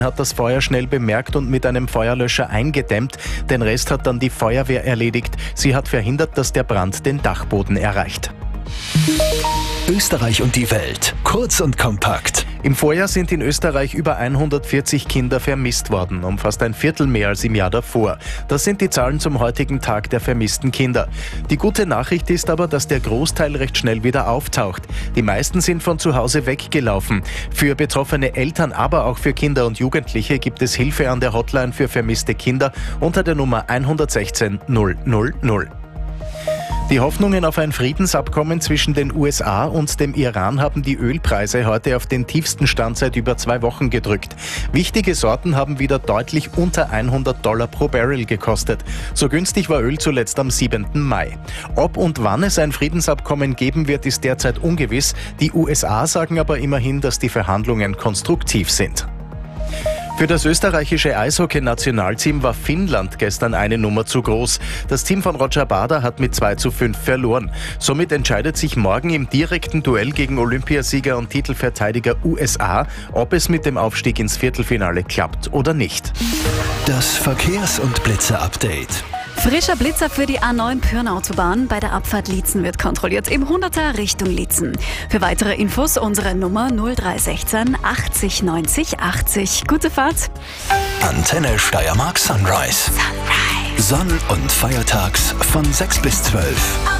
hat das Feuer schnell bemerkt und mit einem Feuerlöscher eingedämmt. Den Rest hat dann die Feuerwehr erledigt. Sie hat verhindert, dass der Brand den Dachboden erreicht. Österreich und die Welt. Kurz und kompakt. Im Vorjahr sind in Österreich über 140 Kinder vermisst worden, um fast ein Viertel mehr als im Jahr davor. Das sind die Zahlen zum heutigen Tag der vermissten Kinder. Die gute Nachricht ist aber, dass der Großteil recht schnell wieder auftaucht. Die meisten sind von zu Hause weggelaufen. Für betroffene Eltern, aber auch für Kinder und Jugendliche gibt es Hilfe an der Hotline für vermisste Kinder unter der Nummer 116 000. Die Hoffnungen auf ein Friedensabkommen zwischen den USA und dem Iran haben die Ölpreise heute auf den tiefsten Stand seit über 2 Wochen gedrückt. Wichtige Sorten haben wieder deutlich unter $100 pro Barrel gekostet. So günstig war Öl zuletzt am 7. Mai. Ob und wann es ein Friedensabkommen geben wird, ist derzeit ungewiss. Die USA sagen aber immerhin, dass die Verhandlungen konstruktiv sind. Für das österreichische Eishockey-Nationalteam war Finnland gestern eine Nummer zu groß. Das Team von Roger Bader hat mit 2:5 verloren. Somit entscheidet sich morgen im direkten Duell gegen Olympiasieger und Titelverteidiger USA, ob es mit dem Aufstieg ins Viertelfinale klappt oder nicht. Das Verkehrs- und Blitzer-Update. Frischer Blitzer für die A9 Pyhrn-Autobahn. Bei der Abfahrt Liezen wird kontrolliert im 100er Richtung Liezen. Für weitere Infos unsere Nummer 0316 80 90 80. Gute Fahrt. Antenne Steiermark Sunrise. Sonn- und feiertags von 6 bis 12.